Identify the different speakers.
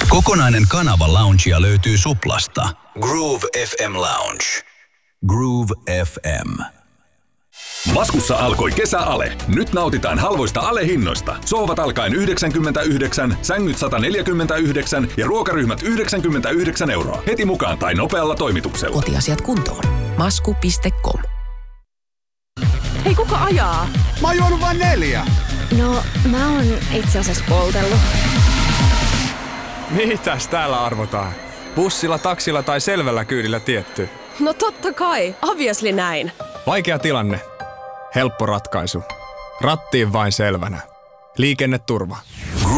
Speaker 1: Kokonainen kanava loungea löytyy Suplasta. Groove FM Lounge. Groove FM.
Speaker 2: Maskussa alkoi kesäale. Nyt nautitaan halvoista alehinnoista. Sohvat alkaen 99, sängyt 149 ja ruokaryhmät 99 €. Heti mukaan tai nopealla toimituksella.
Speaker 3: Kotiasiat kuntoon. Masku.com.
Speaker 4: Hei, kuka ajaa?
Speaker 5: Mä oon juonut vain 4.
Speaker 4: No, mä oon itse asiassa poltellut.
Speaker 6: Mitäs täällä arvotaan? Bussilla, taksilla tai selvällä kyydillä tietty?
Speaker 4: No totta kai, obviously näin.
Speaker 6: Vaikea tilanne. Helppo ratkaisu. Rattiin vain selvänä. Liikenneturva.